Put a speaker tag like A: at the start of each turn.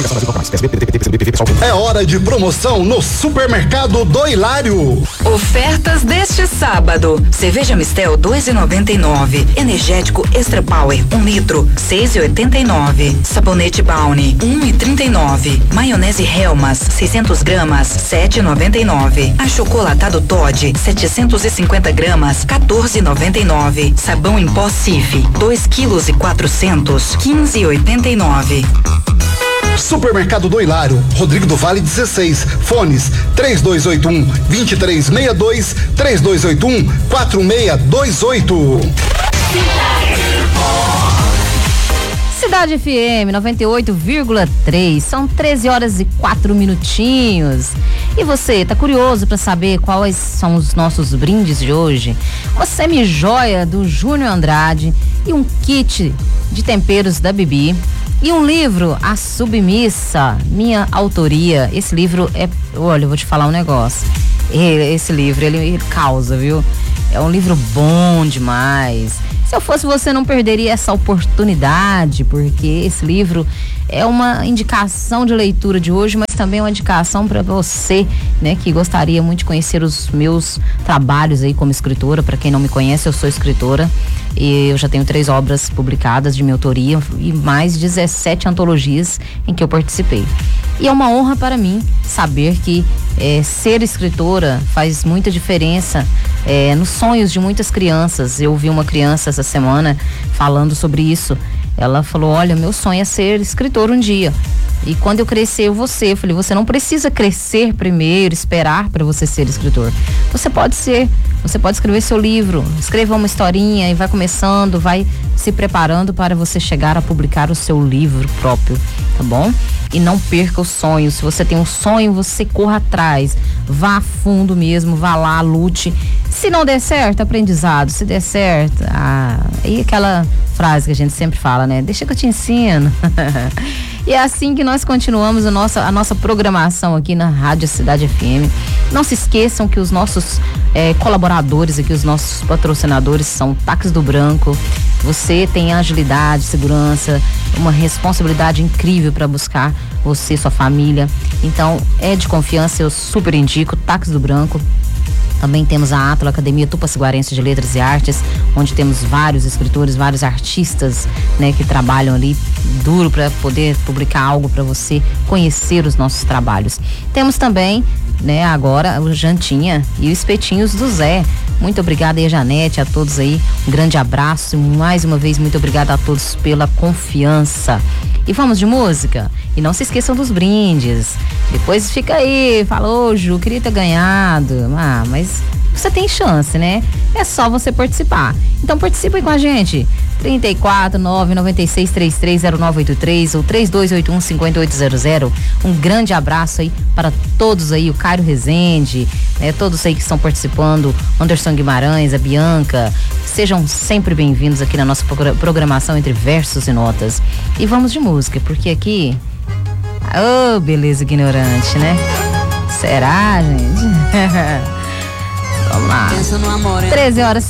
A: É hora de promoção no Supermercado do Hilário.
B: Ofertas deste sábado: cerveja Mistel 2,99, energético Extra Power 1 litro 6,89, sabonete Bounty 1,39, maionese Helmas 600 gramas 7,99, achocolatado Toddy 750 gramas 14,99, sabão em pó Cif 2 quilos e 400 15,89.
A: Supermercado do Hilário, Rodrigo do Vale 16, fones 3281-2362, 3281-4628.
C: Cidade FM 98,3, são 13 horas e 4 minutinhos. E você, tá curioso para saber quais são os nossos brindes de hoje? Uma semi-joia do Júnior Andrade e um kit de temperos da Bibi. E um livro, A Submissa, minha autoria. Esse livro olha, eu vou te falar um negócio. Esse livro, ele causa, viu? É um livro bom demais. Se eu fosse você, não perderia essa oportunidade, porque esse livro é uma indicação de leitura de hoje, mas também é uma indicação para você, né, que gostaria muito de conhecer os meus trabalhos aí como escritora. Para quem não me conhece, eu sou escritora e eu já tenho 3 obras publicadas de minha autoria e mais 17 antologias em que eu participei. E é uma honra para mim saber que ser escritora faz muita diferença nos sonhos de muitas crianças. Eu vi uma criança essa semana falando sobre isso. Ela falou: olha, meu sonho é ser escritor um dia. E quando eu crescer, eu vou ser. Eu falei: você não precisa crescer primeiro, esperar para você ser escritor. Você pode ser. Você pode escrever seu livro, escreva uma historinha e vai começando, vai se preparando para você chegar a publicar o seu livro próprio, tá bom? E não perca o sonho. Se você tem um sonho, você corra atrás, vá a fundo mesmo, vá lá, lute. Se não der certo, aprendizado. Se der certo, e aquela frase que a gente sempre fala, né? Deixa que eu te ensino. E é assim que nós continuamos a nossa programação aqui na Rádio Cidade FM. Não se esqueçam que os nossos colaboradores aqui, os nossos patrocinadores são Táxi do Branco. Você tem agilidade, segurança, uma responsabilidade incrível para buscar você e sua família. Então, é de confiança, eu super indico Táxi do Branco. Também temos a Átila, Academia Tupaciguarense de Letras e Artes, onde temos vários escritores, vários artistas, né, que trabalham ali duro para poder publicar algo para você conhecer os nossos trabalhos. Temos também, né, agora o Jantinha e o Espetinhos do Zé. Muito obrigada aí, Janete, a todos aí. Um grande abraço e mais uma vez muito obrigada a todos pela confiança. E vamos de música? E não se esqueçam dos brindes. Depois fica aí, falou, Ju, queria ter ganhado. Mas você tem chance, né? É só você participar. Então participe aí com a gente. 34-996-330983 ou 3281-5800. Um grande abraço aí para todos aí, o Cairo Rezende, né? Todos aí que estão participando, Anderson Guimarães, a Bianca. Sejam sempre bem-vindos aqui na nossa programação Entre Versos e Notas. E vamos de música, porque aqui... Oh, beleza ignorante, né? Será, gente? Vamos lá. 13 horas